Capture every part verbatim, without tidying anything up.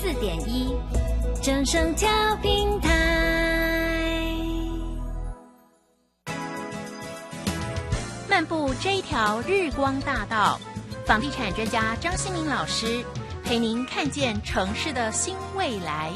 四点一，正声调频台。漫步这一条日光大道，房地产专家张新民老师陪您看见城市的新未来。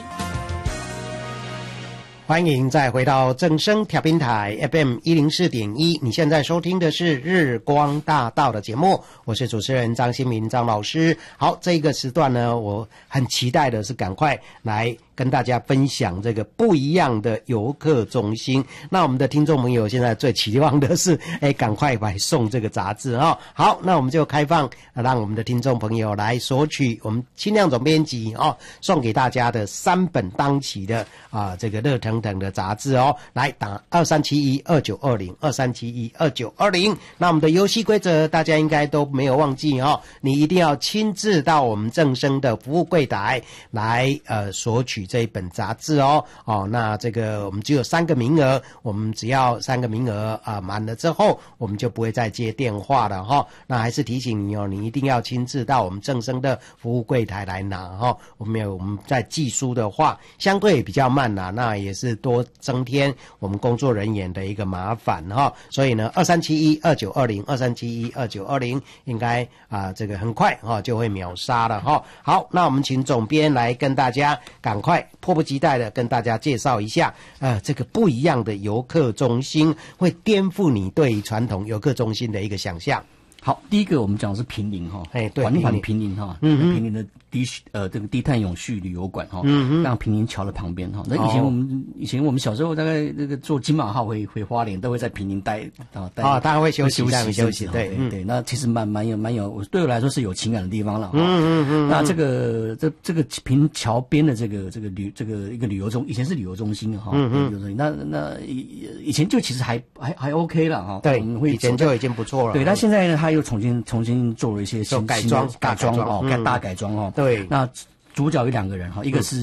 欢迎再回到正声调频台 F M 一零四点一，你现在收听的是日光大道的节目，我是主持人张新民张老师。好，这个时段呢，我很期待的是赶快来跟大家分享这个不一样的游客中心。那我们的听众朋友现在最期望的是，哎，赶快来送这个杂志哦。好，那我们就开放让我们的听众朋友来索取我们轻量总编辑哦送给大家的三本当期的啊这个热腾腾的杂志哦，来打二三七一二九二零二三七一二九二零。那我们的游戏规则大家应该都没有忘记哦，你一定要亲自到我们正声的服务柜台来呃索取这一本杂志哦。哦，那这个我们只有三个名额，我们只要三个名额啊满了之后，我们就不会再接电话了哈、哦。那还是提醒你哦，你一定要亲自到我们正声的服务柜台来拿哈、哦。我们有我们在寄书的话，相对比较慢啦，那也是多增添我们工作人员的一个麻烦哈、哦。所以呢，二三七一二九二零二三七一二九二零应该啊、呃、这个很快哈、哦、就会秒杀了哈、哦。好，那我们请总编来跟大家赶快迫不及待的跟大家介绍一下，呃，这个不一样的游客中心会颠覆你对传统游客中心的一个想象。 好，第一个我们讲的是坪林哈， 哎，对， 缓缓坪林哈，嗯，坪林的低呃这个低碳永续旅游馆哈，嗯嗯，让坪林桥的旁边哈。那以前我们、哦、以前我们小时候大概那个坐金马号回回花莲，都会在坪林待啊待啊， 大家会休息， 休息休息，对对、嗯、对。那其实蛮蛮有蛮有，对我来说是有情感的地方了。 嗯嗯嗯。 那这个这这个坪桥边的这个这个旅这个一个旅游中，以前是旅游中心哈，嗯嗯，旅游中心。那那以以前就其实还还还 OK 了哈， 对， 我们会以前就已经不错了。 对，那现在呢，他又重新重新做了一些新改装改装哦， 嗯、 大改装哦。 对， 那主角有两个人哈，一个是